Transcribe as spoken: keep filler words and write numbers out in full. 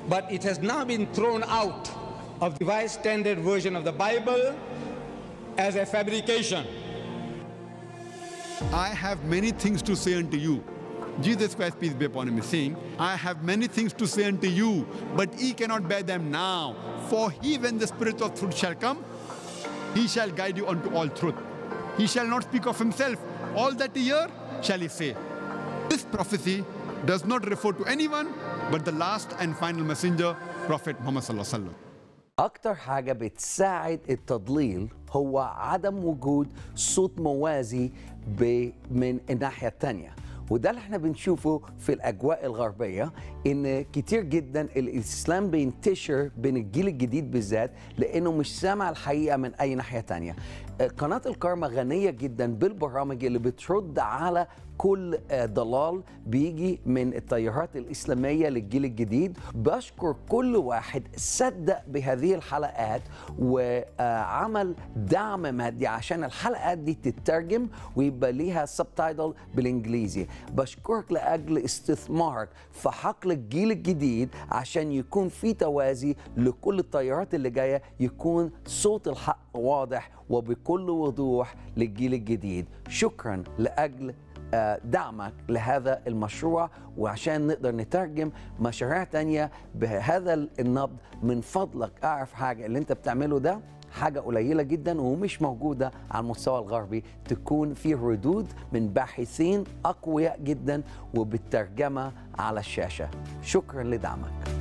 but it has now been thrown out of the Revised Standard Version of the Bible as a fabrication. I have many things to say unto you. Jesus Christ, peace be upon him, is saying, I have many things to say unto you, but ye cannot bear them now. For he, when the Spirit of truth shall come, he shall guide you unto all truth. He shall not speak of himself. All that he hear shall he say. This prophecy does not refer to anyone but the last and final messenger, Prophet Muhammad sallallahu alaihi wasallam. أكتر حاجة بتساعد التضليل هو عدم وجود صوت موازي ب- من الناحية التانية، وده اللي احنا بنشوفه في الأجواء الغربية، إن كتير جدا الإسلام بينتشر بين الجيل الجديد بالذات لأنه مش سامع الحقيقة من أي ناحية تانية. قناة الكارما غنية جدا بالبرامج اللي بترد على كل ضلال بيجي من التيارات الإسلامية للجيل الجديد. بشكر كل واحد صدق بهذه الحلقات وعمل دعم مادي عشان الحلقات دي تترجم ويبقى ليها سبتايتل بالإنجليزي. بشكرك لأجل استثمارك في حقل الجيل الجديد عشان يكون في توازي لكل التيارات اللي جاية، يكون صوت الحق واضح وبكل وضوح للجيل الجديد. شكرا لأجل دعمك لهذا المشروع، وعشان نقدر نترجم مشاريع تانية بهذا النبض. من فضلك اعرف حاجة، اللي انت بتعمله ده حاجة قليلة جدا ومش موجودة على المستوى الغربي، تكون في ردود من باحثين أقوياء جدا وبالترجمة على الشاشة. شكرا لدعمك.